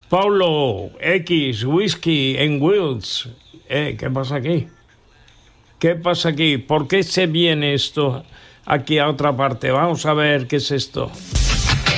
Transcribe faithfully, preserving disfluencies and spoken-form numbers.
Pablo X, Whisky en Wheels. Eh, ¿Qué pasa aquí? ¿Qué pasa aquí? ¿Por qué se viene esto aquí a otra parte? Vamos a ver qué es esto.